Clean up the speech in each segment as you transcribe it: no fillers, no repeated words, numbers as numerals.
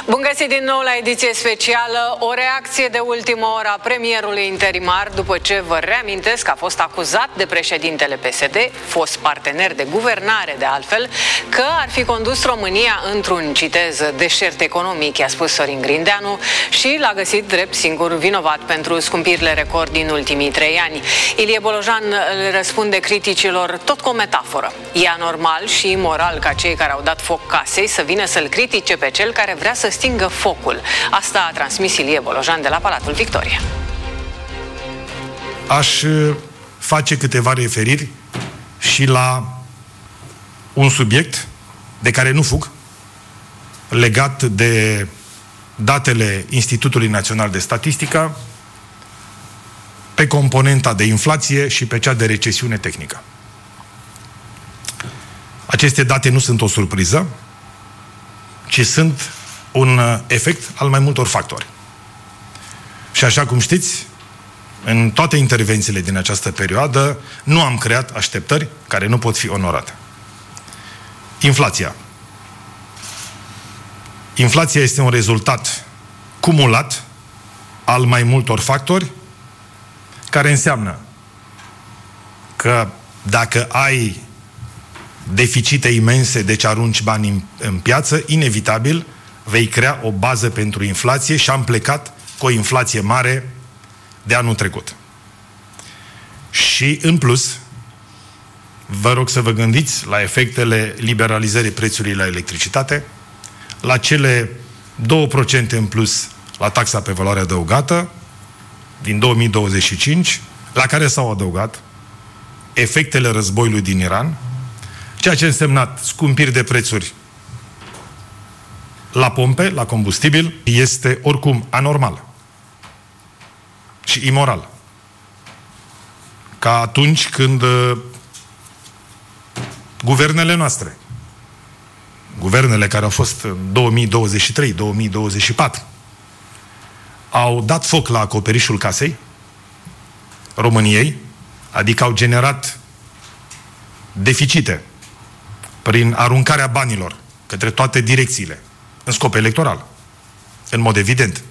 Bun găsit din nou la ediție specială. O reacție de ultimă oră a premierului interimar, după ce vă reamintesc că a fost acuzat de președintele PSD, fost partener de guvernare de altfel, că ar fi condus România într-un, citez, deșert economic, i-a spus Sorin Grindeanu, și l-a găsit drept singur vinovat pentru scumpirile record din ultimii 3 ani. Ilie Bolojan le răspunde criticilor tot cu o metaforă. E anormal și imoral ca cei care au dat foc casei să vină să-l critique pe cel care vrea să stingă focul. Asta a transmis Ilie Bolojan de la Palatul Victoria. Aș face câteva referiri și la un subiect de care nu fug, legat de datele Institutului Național de Statistică, pe componenta de inflație și pe cea de recesiune tehnică. Aceste date nu sunt o surpriză, ci sunt un efect al mai multor factori. Și așa cum știți, în toate intervențiile din această perioadă, nu am creat așteptări care nu pot fi onorate. Inflația. Inflația este un rezultat cumulat al mai multor factori, care înseamnă că dacă ai deficite imense, deci arunci bani în piață, inevitabil vei crea o bază pentru inflație și am plecat cu o inflație mare de anul trecut. Și, în plus, vă rog să vă gândiți la efectele liberalizării prețului la electricitate, la cele 2% în plus la taxa pe valoare adăugată din 2025, la care s-au adăugat efectele războiului din Iran, ceea ce a însemnat scumpiri de prețuri la pompe, la combustibil, este oricum anormal și imoral. Ca atunci când guvernele noastre, guvernele care au fost în 2023-2024, au dat foc la acoperișul casei României, adică au generat deficite prin aruncarea banilor către toate direcțiile, în scop electoral, în mod evident,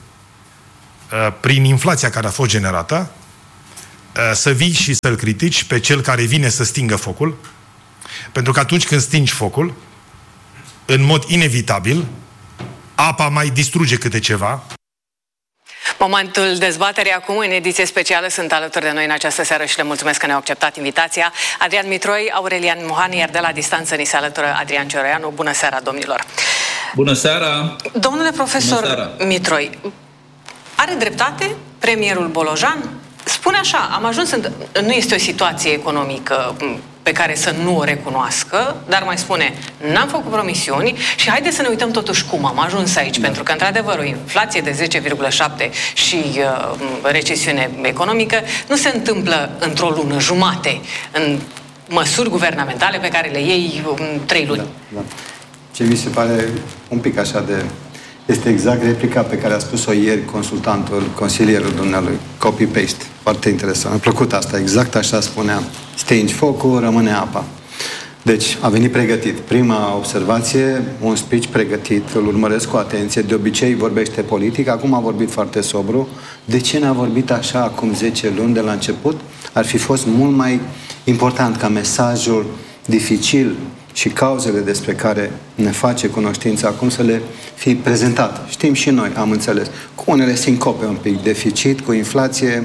prin inflația care a fost generată, să vii și să-l critici pe cel care vine să stingă focul, pentru că atunci când stingi focul, în mod inevitabil, apa mai distruge câte ceva. Momentul dezbaterii acum, în ediție specială, sunt alături de noi în această seară și le mulțumesc că ne-au acceptat invitația. Adrian Mitroi, Aurelian Mohan, iar de la distanță ni se alătură Adrian Cioreanu. Bună seara, domnilor! Bună seara! Domnule profesor Mitroi, are dreptate premierul Bolojan? Spune așa, am ajuns nu este o situație economică pe care să nu o recunoască, dar mai spune, n-am făcut promisiuni și haideți să ne uităm totuși cum am ajuns aici, pentru că, într-adevăr, o inflație de 10,7 și recesiune economică nu se întâmplă într-o lună jumate, în măsuri guvernamentale pe care le iei în 3 luni. Da. Ce mi se pare un pic așa de... Este exact replica pe care a spus-o ieri consultantul, consilierul dumnealui. Copy-paste. Foarte interesant. Mi-a plăcut asta. Exact așa spunea. Stingi focul, rămâne apa. Deci, a venit pregătit. Prima observație, un speech pregătit, îl urmăresc cu atenție. De obicei vorbește politic, acum a vorbit foarte sobru. De ce n-a vorbit așa acum 10 luni de la început? Ar fi fost mult mai important ca mesajul dificil și cauzele despre care ne face cunoștință acum să le fi prezentat. Știm și noi, am înțeles. Cu unele sincope un pic, deficit, cu inflație,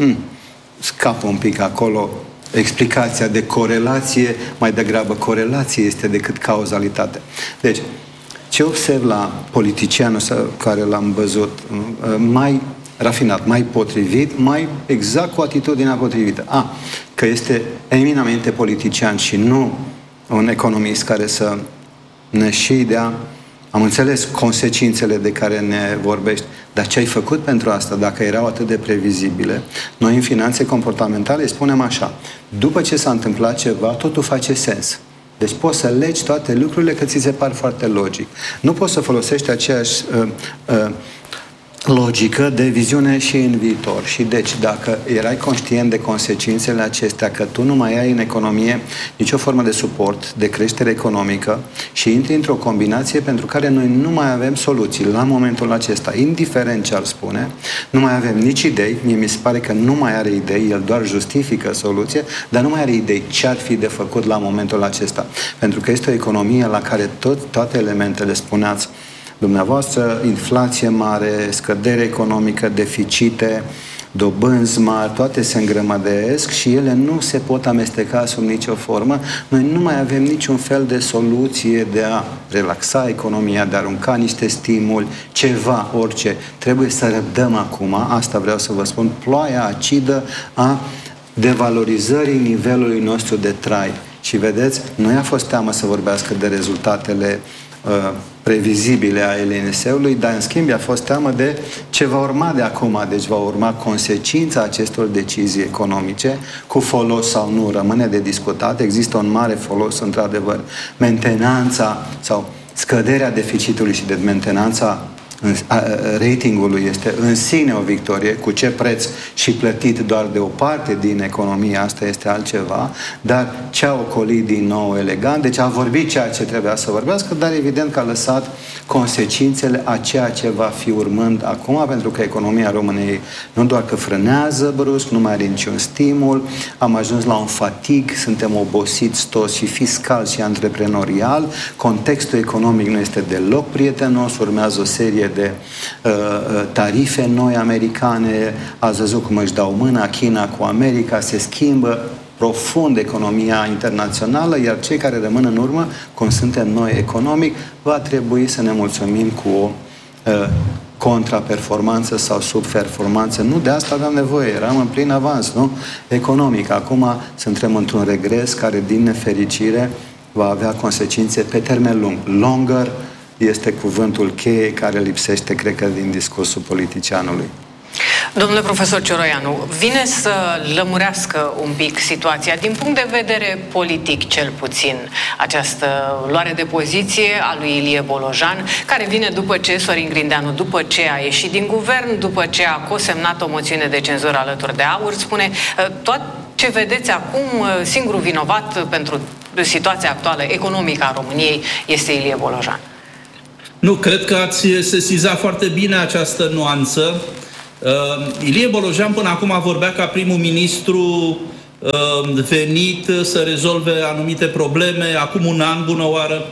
scapă un pic acolo explicația de corelație, mai degrabă corelație este decât cauzalitate. Deci, ce observ la politicianul care l-am văzut mai rafinat, mai potrivit, mai exact cu atitudinea potrivită. Că este eminamente politician și nu un economist care să ne și dea, am înțeles consecințele de care ne vorbești, dar ce ai făcut pentru asta, dacă erau atât de previzibile? Noi în finanțe comportamentale spunem așa, după ce s-a întâmplat ceva, totul face sens. Deci poți să legi toate lucrurile că ți se par foarte logic. Nu poți să folosești aceeași logică de viziune și în viitor. Și deci, dacă erai conștient de consecințele acestea, că tu nu mai ai în economie nicio formă de suport, de creștere economică și intri într-o combinație pentru care noi nu mai avem soluții la momentul acesta, indiferent ce ar spune, nu mai avem nici idei, mie mi se pare că nu mai are idei, el doar justifică soluție, dar nu mai are idei ce ar fi de făcut la momentul acesta. Pentru că este o economie la care toate elementele, spuneați dumneavoastră, inflație mare, scădere economică, deficite, dobânzi mari, toate se îngrămădesc și ele nu se pot amesteca sub nicio formă. Noi nu mai avem niciun fel de soluție de a relaxa economia, de a arunca niște stimuli, ceva, orice. Trebuie să răbdăm acum, asta vreau să vă spun, ploaia acidă a devalorizării nivelului nostru de trai. Și vedeți, nu i-a fost teamă să vorbească de rezultatele previzibile a LNS-ului, dar în schimb a fost teamă de ce va urma de acum. Deci va urma consecința acestor decizii economice, cu folos sau nu, rămâne de discutat. Există un mare folos, într-adevăr. Mentenanța sau scăderea deficitului și de mentenanța ratingului este în sine o victorie, cu ce preț și plătit doar de o parte din economie, asta este altceva, dar ce a ocolit din nou elegant, deci a vorbit ceea ce trebuia să vorbească, dar evident că a lăsat consecințele a ceea ce va fi urmând acum, pentru că economia României nu doar că frânează brusc, nu mai are niciun stimul, am ajuns la un fatig, suntem obosiți toți și fiscal și antreprenorial, contextul economic nu este deloc prietenos, urmează o serie de tarife noi americane, ați văzut cum își dau mâna China cu America, se schimbă profund economia internațională, iar cei care rămân în urmă, cum suntem noi economic, va trebui să ne mulțumim cu o contraperformanță sau subperformanță. Nu de asta aveam nevoie, eram în plin avans, nu? Economic. Acum suntem într-un regres care, din nefericire, va avea consecințe pe termen lung. Longer este cuvântul cheie care lipsește, cred că, din discursul politicianului. Domnule profesor Cioroianu, vine să lămurească un pic situația, din punct de vedere politic cel puțin, această luare de poziție a lui Ilie Bolojan, care vine după ce Sorin Grindeanu, după ce a ieșit din guvern, după ce a cosemnat o moțiune de cenzură alături de AUR, spune tot ce vedeți acum, singurul vinovat pentru situația actuală economică a României este Ilie Bolojan. Nu, cred că ați sesizat foarte bine această nuanță. Ilie Bolojan până acum vorbea ca primul ministru venit să rezolve anumite probleme. Acum un an, bună oară,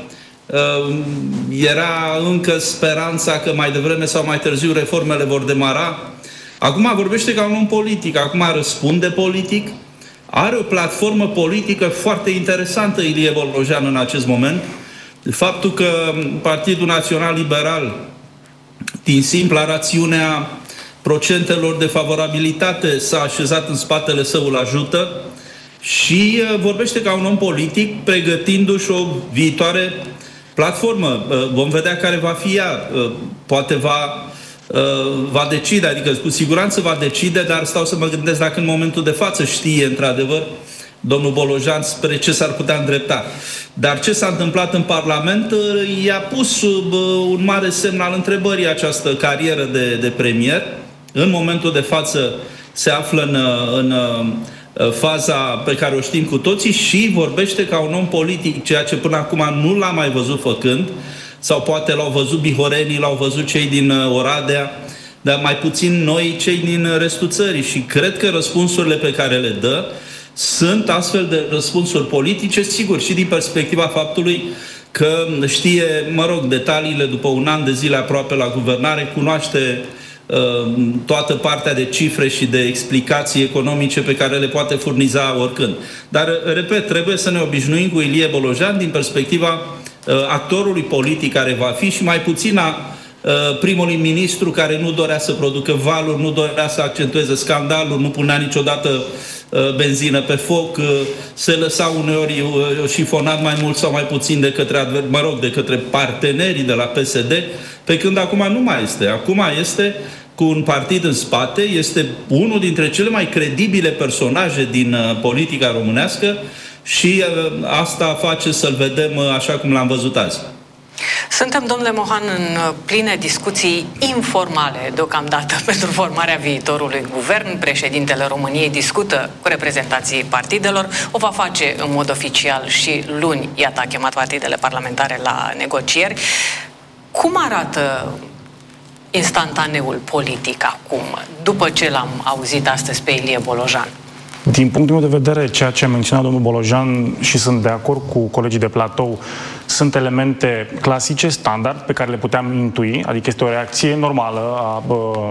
era încă speranța că mai devreme sau mai târziu reformele vor demara. Acum vorbește ca un om politic, acum răspunde politic. Are o platformă politică foarte interesantă Ilie Bolojan în acest moment. Faptul că Partidul Național Liberal, din simpla rațiunea procentelor de favorabilitate, s-a așezat în spatele său, îl ajută și vorbește ca un om politic, pregătindu-și o viitoare platformă. Vom vedea care va fi ea. Poate va decide, adică cu siguranță va decide, dar stau să mă gândesc dacă în momentul de față știe într-adevăr domnul Bolojan spre ce s-ar putea îndrepta. Dar ce s-a întâmplat în Parlament i-a pus sub un mare semn al întrebării această carieră de premier. În momentul de față se află în faza pe care o știm cu toții și vorbește ca un om politic, ceea ce până acum nu l-a mai văzut făcând, sau poate l-au văzut bihorenii, l-au văzut cei din Oradea, dar mai puțin noi, cei din restul țării. Și cred că răspunsurile pe care le dă sunt astfel de răspunsuri politice, sigur, și din perspectiva faptului că știe, mă rog, detaliile după un an de zile aproape la guvernare, cunoaște toată partea de cifre și de explicații economice pe care le poate furniza oricând. Dar, repet, trebuie să ne obișnuim cu Ilie Bolojan din perspectiva actorului politic care va fi și mai puțin a primului ministru care nu dorea să producă valuri, nu dorea să accentueze scandaluri, nu punea niciodată benzină pe foc, se lăsa uneori șifonat mai mult sau mai puțin de către partenerii de la PSD, pe când acum nu mai este. Acum este cu un partid în spate, este unul dintre cele mai credibile personaje din politica românească și asta face să-l vedem așa cum l-am văzut azi. Suntem, domnule Mohan, în pline discuții informale deocamdată pentru formarea viitorului guvern. Președintele României discută cu reprezentanții partidelor. O va face în mod oficial și luni. Iată, a chemat partidele parlamentare la negocieri. Cum arată instantaneul politic acum, după ce l-am auzit astăzi pe Ilie Bolojan? Din punctul meu de vedere, ceea ce a menționat domnul Bolojan, și sunt de acord cu colegii de platou, sunt elemente clasice, standard, pe care le puteam intui, adică este o reacție normală a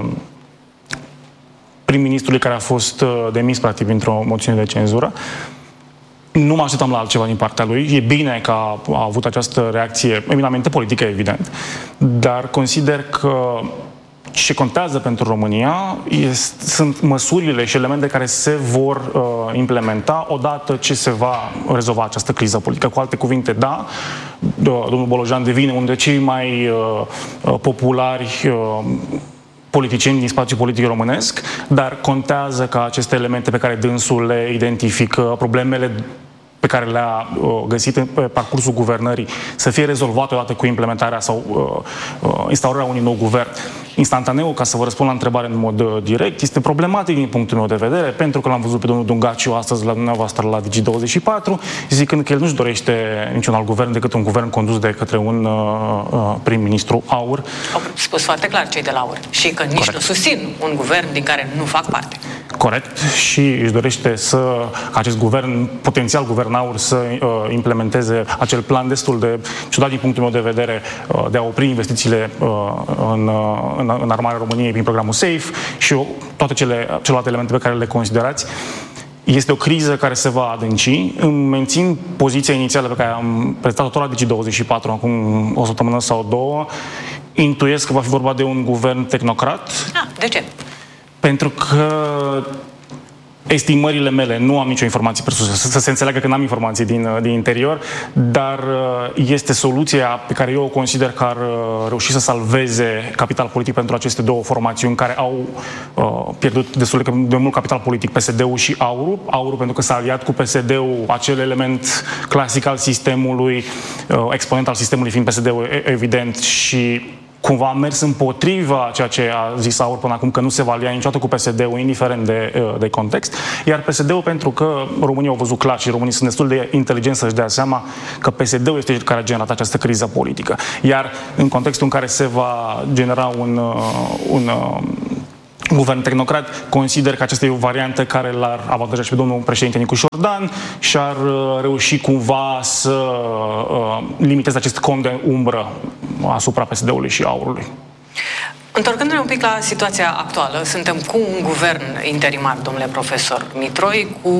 prim-ministrului care a fost demis, practic, printr-o moțiune de cenzură. Nu mă așteptam la altceva din partea lui. E bine că a avut această reacție eminamente politică, evident, dar consider că ce contează pentru România sunt măsurile și elemente care se vor implementa odată ce se va rezolva această criză politică. Cu alte cuvinte, da, domnul Bolojan devine unul dintre cei mai populari politicieni din spațiul politic românesc, dar contează ca aceste elemente pe care dânsul le identifică, problemele pe care le-a găsit pe parcursul guvernării, să fie rezolvate odată cu implementarea sau instaurarea unui nou guvern. Instantaneu, ca să vă răspund la întrebare în mod direct, este problematic din punctul meu de vedere, pentru că l-am văzut pe domnul Dungaciu astăzi la dumneavoastră la Digi24, zicând că el nu-și dorește niciun alt guvern decât un guvern condus de către un prim-ministru AUR. Au spus foarte clar cei de la AUR și că nici nu susțin un guvern din care nu fac parte. Corect. Și își dorește ca acest guvern, potențial guvern AUR, să implementeze acel plan destul de ciudat din punctul meu de vedere de a opri investițiile în armarea României prin programul SAFE și toate celelalte elemente pe care le considerați. Este o criză care se va adânci. Îmi mențin poziția inițială pe care am prezentat-o tot la Digi24 acum o săptămână sau două. Intuiesc că va fi vorba de un guvern tehnocrat. De ce? Pentru că estimările mele, nu am nicio informație presusă, să se înțeleagă că n-am informații din interior, dar este soluția pe care eu o consider că ar reuși să salveze capital politic pentru aceste două formațiuni care au pierdut destul de mult capital politic, PSD-ul și AUR-ul. AUR-ul pentru că s-a aliat cu PSD-ul, acel element clasic al sistemului, exponent al sistemului fiind PSD-ul, evident, și cumva a mers împotriva ceea ce a zis AUR până acum, că nu se va alia niciodată cu PSD-ul, indiferent de context. Iar PSD-ul, pentru că România au văzut clar și românii sunt destul de inteligenți să-și dea seama că PSD-ul este cel care a generat această criză politică. Iar în contextul în care se va genera un guvern tehnocrat, consider că aceasta e o variantă care l-ar avantaja și pe domnul președinte Nicu Șordan și ar reuși cumva să limiteze acest cont de umbră asupra PSD-ului și AUR-ului. Întorcându-ne un pic la situația actuală, suntem cu un guvern interimar, domnule profesor Mitroi, cu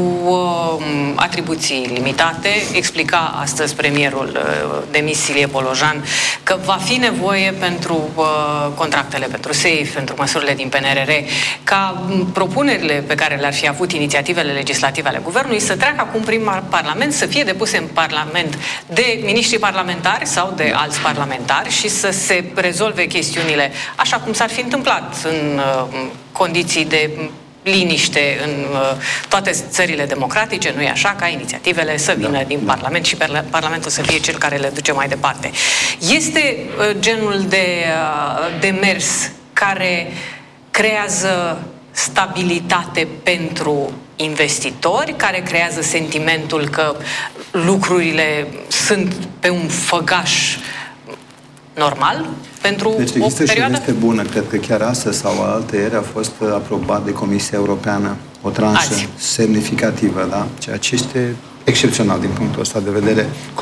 atribuții limitate. Explica astăzi premierul demis Ilie Bolojan că va fi nevoie pentru contractele pentru SAFE, pentru măsurile din PNRR, ca propunerile pe care le-ar fi avut inițiativele legislative ale guvernului să treacă acum prin Parlament, să fie depuse în Parlament de miniștri parlamentari sau de alți parlamentari și să se rezolve chestiunile așa cum s-ar fi întâmplat în condiții de liniște în toate țările democratice, nu e așa, ca inițiativele să vină din Parlament și Parlamentul să fie cel care le duce mai departe. Este genul de mers care creează stabilitate pentru investitori, care creează sentimentul că lucrurile sunt pe un făgaș normal pentru deci o perioadă? Deci există și este bună, cred că chiar astăzi sau altăieri a fost aprobat de Comisia Europeană o tranșă semnificativă, da? Ceea ce este excepțional din punctul ăsta de vedere, cu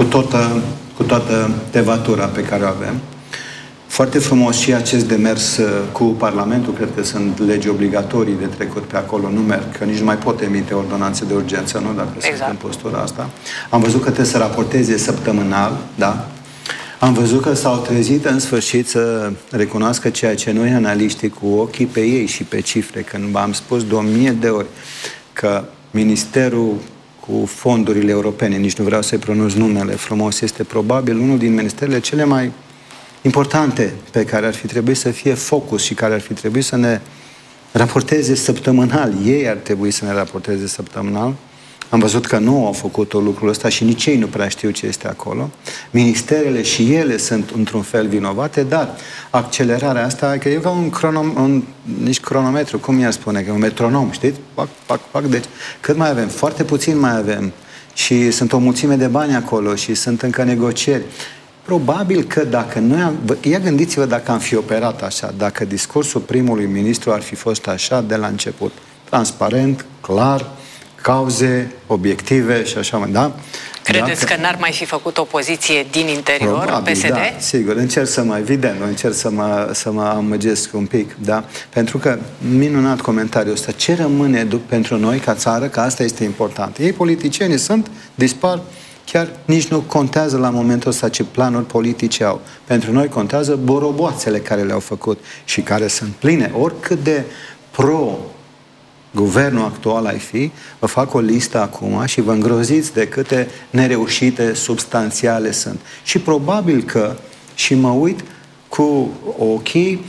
toată tevatura pe care o avem. Foarte frumos și acest demers cu Parlamentul, cred că sunt legi obligatorii de trecut pe acolo, nu merg, că nici nu mai pot emite ordonanțe de urgență, nu? Dacă sunt în postura asta. Am văzut că trebuie să raporteze săptămânal, da? Am văzut că s-au trezit în sfârșit să recunoască ceea ce noi, analiștii, cu ochii pe ei și pe cifre, când v-am spus de 1000 de ori că Ministerul cu fondurile europene, nici nu vreau să-i pronunț numele frumos, este probabil unul din ministerele cele mai importante pe care ar fi trebuit să fie focus și care ar fi trebuit să ne raporteze săptămânal. Ei ar trebui să ne raporteze săptămânal. Am văzut că nu au făcut lucrul ăsta și nici ei nu prea știu ce este acolo. Ministerele și ele sunt într-un fel vinovate, dar accelerarea asta, că e ca nici cronometru, cum i-ar spune, că un metronom, știți? Pac, pac, pac, deci cât mai avem? Foarte puțin mai avem. Și sunt o mulțime de bani acolo și sunt încă negocieri. Probabil că dacă noi ia gândiți-vă dacă am fi operat așa, dacă discursul primului ministru ar fi fost așa de la început. Transparent, clar, cauze, obiective și așa mai, da? Credeți că n-ar mai fi făcut opoziție din interior, probabil, PSD? Da, sigur, încerc să mă amăgesc un pic, da? Pentru că, minunat comentariul ăsta, ce rămâne pentru noi ca țară, că asta este important. Ei, politicienii sunt, dispar, chiar nici nu contează la momentul ăsta ce planuri politice au. Pentru noi contează boroboațele care le-au făcut și care sunt pline. Oricât de guvernul actual ai fi, vă fac o listă acum și vă îngroziți de câte nereușite substanțiale sunt. Și probabil că, și mă uit cu ochii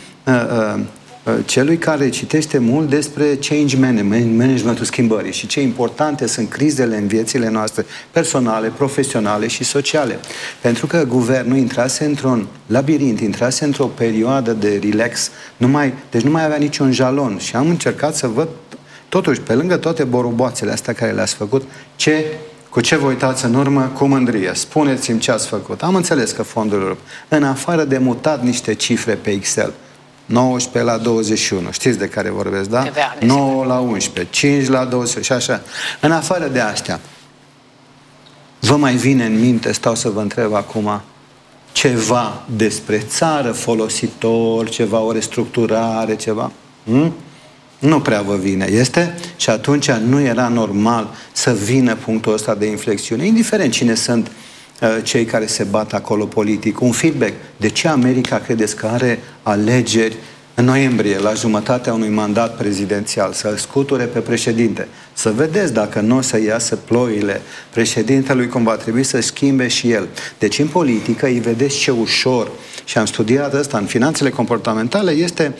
celui care citește mult despre change managementul schimbării și ce importante sunt crizele în viețile noastre personale, profesionale și sociale. Pentru că guvernul intrase într-un labirint, intrase într-o perioadă de relax, deci nu mai avea niciun jalon și am încercat să văd totuși, pe lângă toate boroboațele astea care le-ați făcut, cu ce vă uitați în urmă, cu mândrie. Spuneți-mi ce ați făcut. Am înțeles că fondurile, în afară de mutat niște cifre pe Excel, 19 la 21, știți de care vorbesc, da? 9 la 11, 5 la 20 și așa. În afară de astea, vă mai vine în minte, stau să vă întreb acum, ceva despre țară folositor, ceva, o restructurare, ceva? Nu prea vă vine, este? Și atunci nu era normal să vină punctul ăsta de inflexiune, indiferent cine sunt cei care se bat acolo politic. Un feedback. De ce America credeți că are alegeri în noiembrie, la jumătatea unui mandat prezidențial, să-l scuture pe președinte? Să vedeți dacă nu o să iasă ploile președintelui, cum va trebui să schimbe și el. Deci în politică îi vedeți ce ușor, și am studiat asta în finanțele comportamentale, este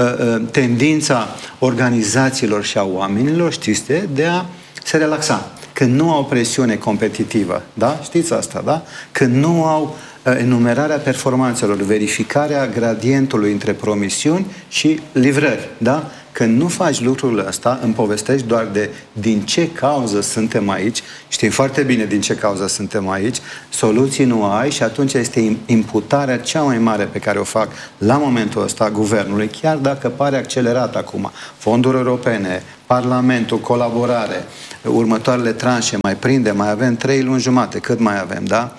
tendința organizațiilor și a oamenilor, știți, de a se relaxa. Când nu au presiune competitivă, da? Știți asta, da? Când nu au enumerarea performanțelor, verificarea gradientului între promisiuni și livrări, da? Când nu faci lucrul ăsta, îmi povestești doar de din ce cauză suntem aici, știm foarte bine din ce cauză suntem aici, soluții nu ai și atunci este imputarea cea mai mare pe care o fac la momentul ăsta guvernului, chiar dacă pare accelerat acum. Fonduri europene, Parlamentul, colaborare, următoarele tranșe, mai prindem, mai avem 3 luni jumate, cât mai avem, da?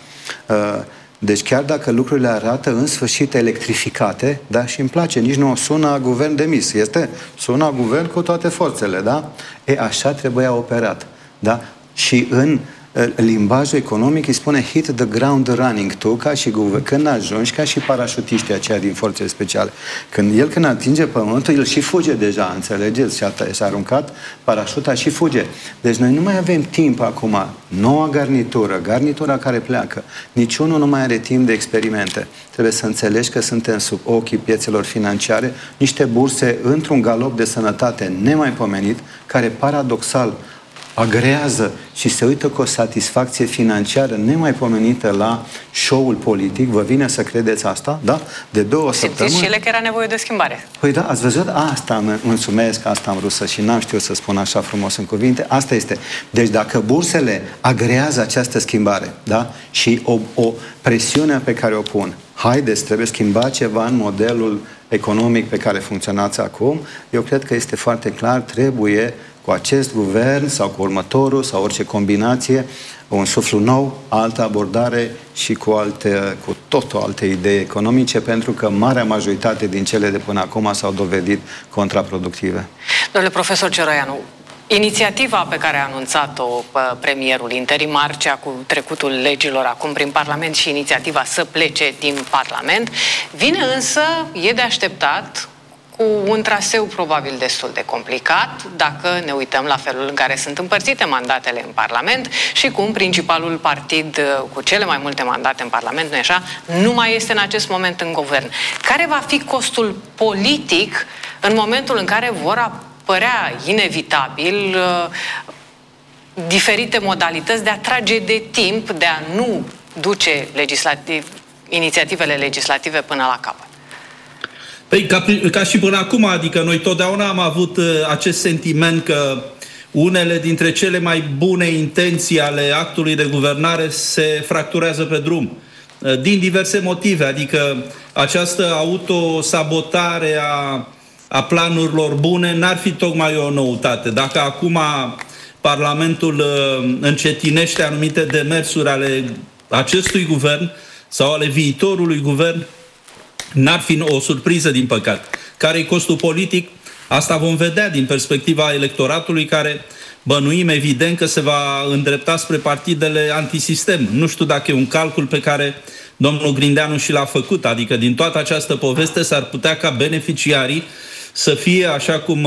Deci chiar dacă lucrurile arată în sfârșit electrificate, da, și îmi place, nici nu sună guvern demis, este? Sună guvern cu toate forțele, da? Așa trebuia operat, da? Și în limbajul economic îi spune hit the ground running, tu ca și guvern, când ajungi ca și parașutiștii aceia din forțele speciale. Când atinge pământul, el și fuge deja, înțelegeți? Și-a aruncat parașuta și fuge. Deci noi nu mai avem timp acum. Noua garnitura care pleacă. Niciunul nu mai are timp de experimente. Trebuie să înțelegi că suntem sub ochii piețelor financiare, niște burse într-un galop de sănătate nemaipomenit, care paradoxal agrează și se uită cu o satisfacție financiară nemaipomenită la show-ul politic. Vă vine să credeți asta? Da? De 2 săptămâni. Simțiți și ele că era nevoie de schimbare. Păi da, ați văzut? Asta mulțumesc, asta am vrut și n-am știut să spun așa frumos în cuvinte. Asta este. Deci dacă bursele agrează această schimbare, da? Și o presiune pe care o pun, haideți, trebuie schimbat ceva în modelul economic pe care funcționați acum, eu cred că este foarte clar, trebuie cu acest guvern sau cu următorul sau orice combinație, un suflu nou, altă abordare și cu totul alte idei economice, pentru că marea majoritate din cele de până acum s-au dovedit contraproductive. Domnule profesor Cioroianu, inițiativa pe care a anunțat-o premierul interimar, cea cu trecutul legilor acum prin Parlament și inițiativa să plece din Parlament, vine însă, e de așteptat, cu un traseu probabil destul de complicat, dacă ne uităm la felul în care sunt împărțite mandatele în Parlament și cum principalul partid cu cele mai multe mandate în Parlament, nu-i așa, nu mai este în acest moment în guvern. Care va fi costul politic în momentul în care vor apărea inevitabil diferite modalități de a trage de timp, de a nu duce inițiativele legislative până la capăt. Păi, ca și până acum, adică noi totdeauna am avut acest sentiment că unele dintre cele mai bune intenții ale actului de guvernare se fracturează pe drum. Din diverse motive, adică această autosabotare a planurilor bune n-ar fi tocmai o noutate. Dacă acum Parlamentul încetinește anumite demersuri ale acestui guvern sau ale viitorului guvern, n-ar fi o surpriză, din păcate. Care e costul politic? Asta vom vedea din perspectiva electoratului, care bănuim evident că se va îndrepta spre partidele antisistem. Nu știu dacă e un calcul pe care domnul Grindeanu și l-a făcut, adică din toată această poveste s-ar putea ca beneficiarii să fie, așa cum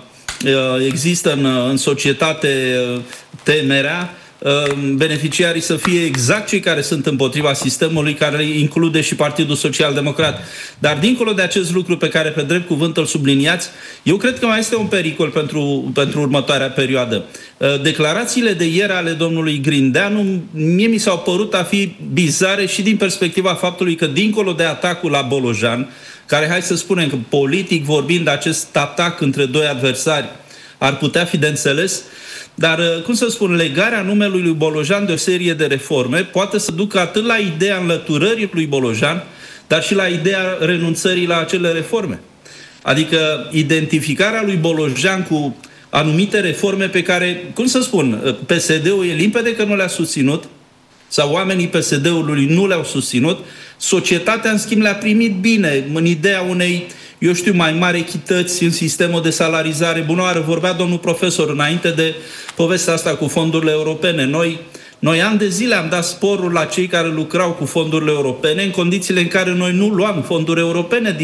există în societate temerea, beneficiarii să fie exact cei care sunt împotriva sistemului, care include și Partidul Social Democrat. Dar dincolo de acest lucru pe care pe drept cuvânt îl subliniați, eu cred că mai este un pericol pentru următoarea perioadă. Declarațiile de ieri ale domnului Grindeanu mie mi s-au părut a fi bizare și din perspectiva faptului că dincolo de atacul la Bolojan, care, hai să spunem că politic vorbind, acest atac între doi adversari ar putea fi de înțeles, dar, cum să spun, legarea numelui lui Bolojan de o serie de reforme poate să ducă atât la ideea înlăturării lui Bolojan, dar și la ideea renunțării la acele reforme. Adică identificarea lui Bolojan cu anumite reforme pe care, cum să spun, PSD-ul e limpede că nu le-a susținut, sau oamenii PSD-ului nu le-au susținut, societatea, în schimb, le-a primit bine, în ideea unei, eu știu, mai mari echități în sistemul de salarizare. Bună oară, vorbea domnul profesor înainte de povestea asta cu fondurile europene. Noi ani de zile am dat sporul la cei care lucrau cu fondurile europene, în condițiile în care noi nu luam fonduri europene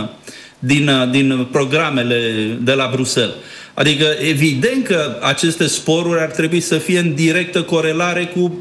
din programele de la Bruxelles. Adică, evident că aceste sporuri ar trebui să fie în directă corelare cu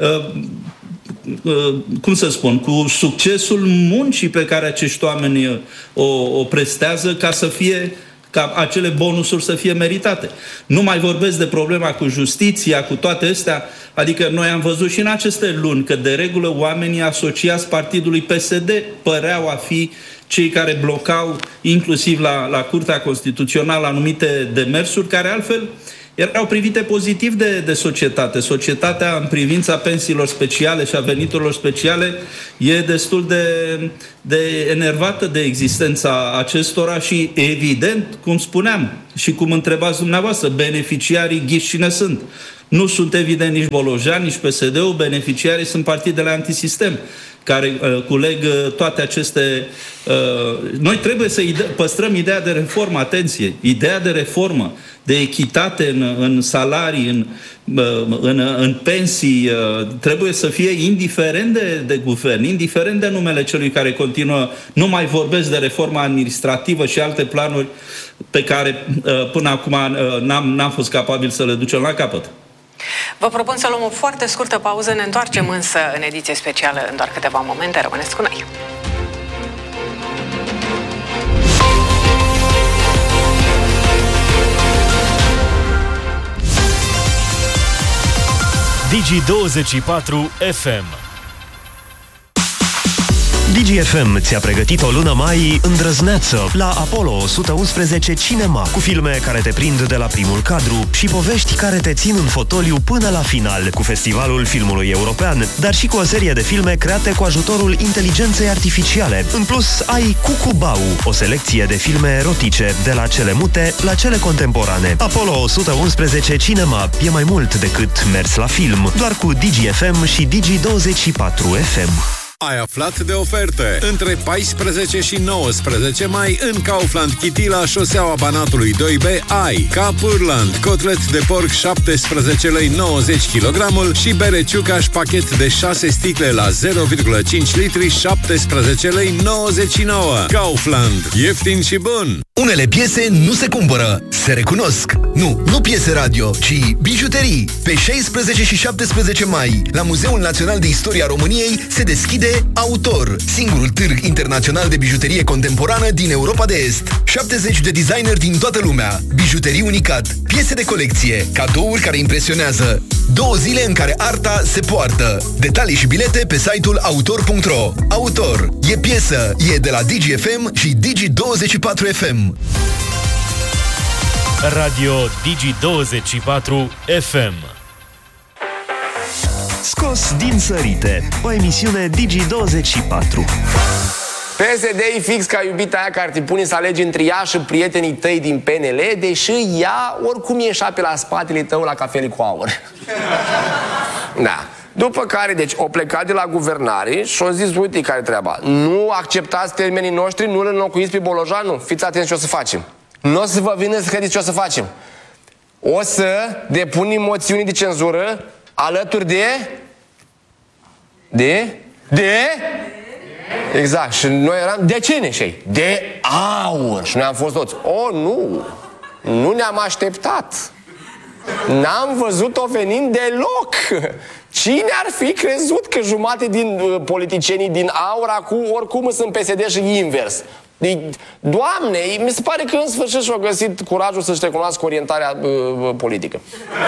cum să spun, cu succesul muncii pe care acești oameni o prestează ca acele bonusuri să fie meritate. Nu mai vorbesc de problema cu justiția, cu toate astea, adică noi am văzut și în aceste luni că de regulă oamenii asociați partidului PSD păreau a fi cei care blocau inclusiv la Curtea Constituțională anumite demersuri care altfel erau privite pozitiv de societate. Societatea, în privința pensiilor speciale și a veniturilor speciale, e destul de enervată de existența acestora și, evident, cum spuneam și cum întrebați dumneavoastră, beneficiarii ghiși cine sunt. Nu sunt evident nici Bolojan, nici PSD-ul, beneficiarii sunt partidele antisistem, care culeg toate aceste... Noi trebuie să păstrăm ideea de reformă, atenție, ideea de reformă, de echitate în salarii, în pensii, trebuie să fie indiferent de guvern, indiferent de numele celui care continuă. Nu mai vorbesc de reforma administrativă și alte planuri pe care până acum n-am fost capabil să le ducem la capăt. Vă propun să luăm o foarte scurtă pauză, ne întoarcem însă în ediție specială în doar câteva momente. Rămâneți cu noi! Digi24 FM. DGFM ți-a pregătit o lună mai îndrăzneață la Apollo 111 Cinema, cu filme care te prind de la primul cadru și povești care te țin în fotoliu până la final, cu Festivalul Filmului European, dar și cu o serie de filme create cu ajutorul inteligenței artificiale. În plus, ai Cucubau, o selecție de filme erotice, de la cele mute la cele contemporane. Apollo 111 Cinema e mai mult decât mers la film, doar cu DGFM și Digi24 FM. Ai aflat de oferte. Între 14 și 19 mai în Kaufland Chiti la șoseaua Banatului 2B ai Capurland, cotlet de porc 17 lei 90 kg și bere Ciucaș pachet de 6 sticle la 0,5 litri 17 lei 99. Kaufland. Ieftin și bun. Unele piese nu se cumpără, se recunosc. Nu piese radio, ci bijuterii. Pe 16 și 17 mai, la Muzeul Național de Istoria României se deschide de Autor, singurul târg internațional de bijuterie contemporană din Europa de Est. 70 de designeri din toată lumea, bijuterii unicat, piese de colecție, cadouri care impresionează. 2 zile în care arta se poartă. Detalii și bilete pe site-ul autor.ro. Autor. E piesă. E de la DigiFM și Digi24 FM. Radio Digi24 FM. Scos din sărite, o emisiune Digi24. PSD-i fix ca iubita aia care te pune să alegi între ea și prietenii tăi din PNL, deși ea oricum ieșea pe la spatele tău la cafele cu aur. Da. După care, deci, o plecat de la guvernare și o zis, uite care treaba. Nu acceptați termenii noștri, nu îl înlocuiți pe Bolojanu. Fiți atenți ce o să facem. Nu o să vă vină să credeți ce o să facem. O să depunem moțiuni de cenzură alături de... Exact. Și noi eram de ce neșei? De aur. Și noi am fost toți. Nu. Nu ne-am așteptat. N-am văzut-o venind deloc. Cine ar fi crezut că jumate din politicienii din aur acum oricum sunt PSD și invers? Doamne, mi se pare că în sfârșit și-au găsit curajul să-și recunoască orientarea politică.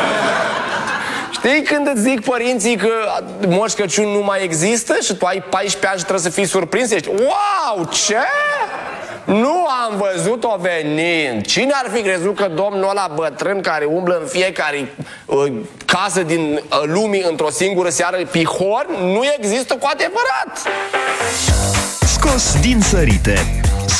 Știi când îți zic părinții că Moș Crăciun nu mai există și tu ai 14 ani și trebuie să fii surprins? Ești, wow, ce? Nu am văzut-o venind. Cine ar fi crezut că domnul ăla bătrân care umblă în fiecare casă din lumii într-o singură seară pihor nu există cu adevărat? Scos din sărite,